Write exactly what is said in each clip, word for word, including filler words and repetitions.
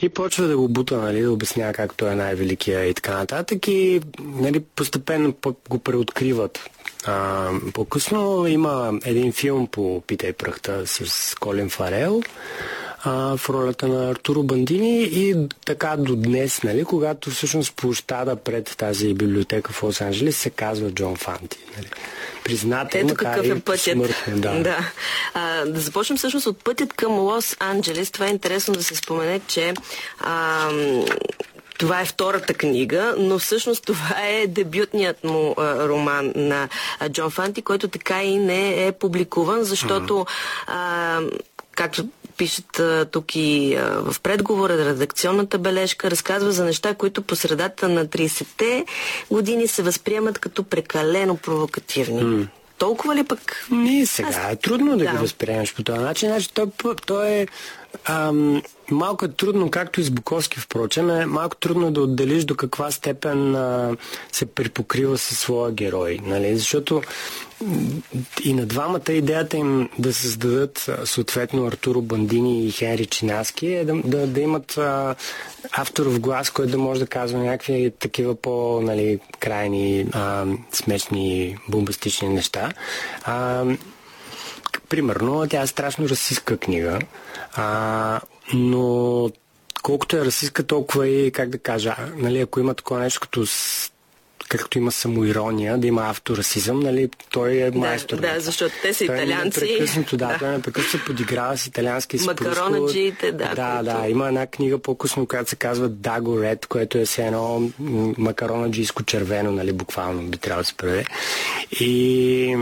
И почва да го бута, нали, да обяснява как той е най-великия и така нататък. И нали, постепенно го преоткриват. А, по-късно има един филм по Пита и пръхта с Колин Фарел а, в ролята на Артуро Бандини и така до днес, нали, когато всъщност площада пред тази библиотека в Лос-Анджелес се казва Джон Фанти. Нали. Признат Ето какъв е пътят. Смъртно, да. Да. А, да започнем всъщност от пътят към Лос-Анджелес. Това е интересно да се спомене, че а, това е втората книга, но всъщност това е дебютният му а, роман на а, Джон Фанти, който така и не е публикуван, защото а, както пишат а, тук и а, в предговора, редакционната бележка, разказва за неща, които по средата на тридесетте години се възприемат като прекалено провокативни. Mm. Толкова ли пък? Не, сега Аз... е трудно да, да ги възприемеш по този начин. Значи, той, той е ам, малко е трудно, както и с Буковски, впрочем, е малко трудно да отделиш до каква степен а, се припокрива със своя герой. Нали? Защото и на двамата идеята им да създадат съответно Артуро Бандини и Хенри Чинаски е да, да, да имат а, авторов глас, който да може да казва някакви такива по, нали, крайни, а, смешни, бомбастични неща. А, примерно, тя е страшно расистка книга, а, но колкото е расистка, толкова и, как да кажа, нали, ако има такова нещо като както има самоирония, да има авторасизъм, нали, той е майстор. Да, да, защото те са той италианци. Той непрекъснато, да, да. той непрекъснато се подиграва с италиански с макаронаджиите, да. Да, които... да, има една книга по-късно, която се казва Dago Red, което е все едно макаронаджийско червено, нали, буквално би трябвало да се преведе. И,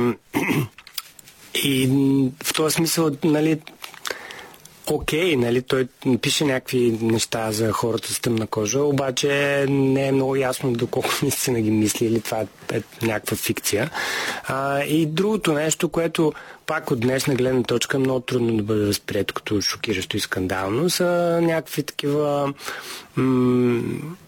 и в този смисъл, нали, окей, okay, нали, той пише някакви неща за хората с тъмна кожа, обаче не е много ясно доколко наистина ги мисли или това е, е някаква фикция. А, и другото нещо, което пак от днешна гледна точка е много трудно да бъде възприето като шокиращо и скандално, са някакви такива... М-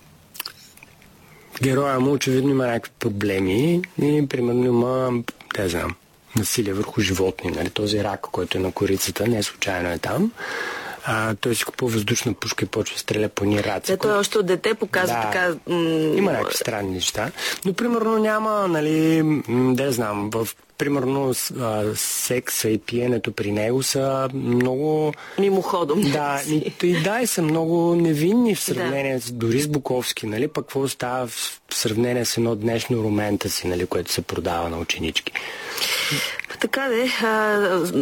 героя му очевидно има някакви проблеми и примерно има, не знам, насилие върху животни. Нали? Този рак, който е на корицата, не случайно е там. А, той си купува въздушна пушка и почва да стреля по ни раци. Да, той още от дете показва да, така... М- има някакви странни неща. Но, примерно, няма, нали, да знам, в примерно а, секса и пиенето при него са много... Мимоходом. Да, и, и да, и са много невинни в сравнение да. дори с Буковски, нали? Пък какво става в сравнение с едно днешно ромента си, нали, което се продава на ученички. Така де, а,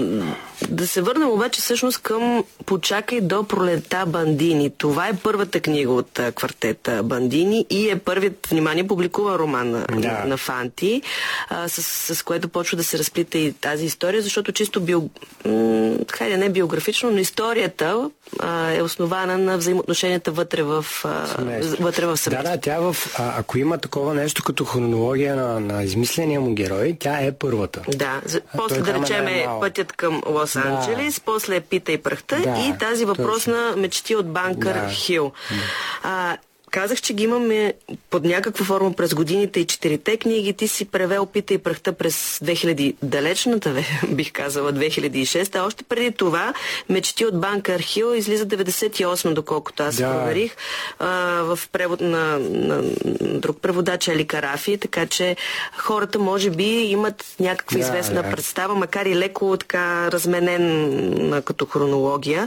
да се върнем обаче всъщност към Почакай до пролета Бандини. Това е първата книга от а, квартета Бандини и е първият, внимание, публикуван роман на, да. на, на Фанти, а, с, с което почва да се разплита и тази история, защото чисто био... м- хайде не биографично, но историята а, е основана на взаимоотношенията вътре в, а, вътре в семейството. Да, да, тя в, а, ако има такова нещо като хронология на, на измисления му герой, тя е първата. Да, после да речем е пътят към Лос-Анджелес, да. После е Пита и пръхта да, и тази въпросна точно. Мечти от Банкър да. Хил. Да. А, казах, че ги имаме под някаква форма през годините и четирите книги. Ти си превел Пита и пръхта през две хиляди, далечната, бих казала, две хиляди и шеста. Още преди това Мечти от Банкър Хил излиза деветдесет и осма, доколкото аз да. проверих, а, в превод на, на друг преводач Ели Карафи, така че хората може би имат някаква да, известна да. представа, макар и леко така разменен като хронология,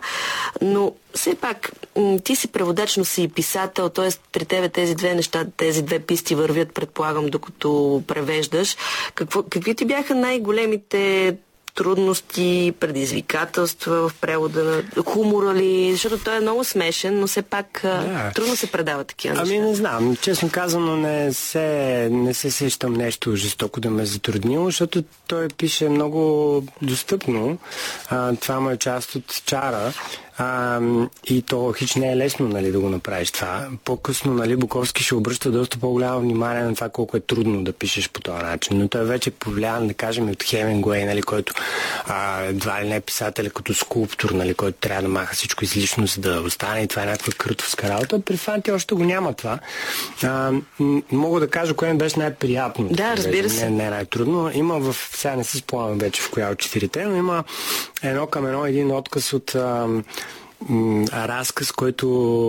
но все пак ти си преводач, но си и писател, т.е. при тебе тези две неща, тези две писти вървят, предполагам, докато превеждаш. Какво, какви ти бяха най-големите трудности, предизвикателства в превода на хумора ли? Защото той е много смешен, но все пак да. трудно се предава такива неща. Ами не знам. Честно казано не се, не се сещам нещо жестоко да ме затруднило, защото той пише много достъпно. А, това му е част от чара. А, и то хич не е лесно, нали, да го направиш това. По-късно, нали, Буковски ще обръща доста по-голямо внимание на това колко е трудно да пишеш по този начин. Но той вече е повлиян, да кажем, от Хемингуей, нали, който а, едва ли не е писател като скулптор, нали, който трябва да маха всичко излишно, за да остане, и това е някаква крътовска работа. При Фанти още го няма това. А, мога да кажа кое ми беше най-приятно. Да, разбира се. Не, не е най-трудно. Има в... Сега не си спомням вече в коя от четирите, но има едно към едно един отказ от а, м, разказ, който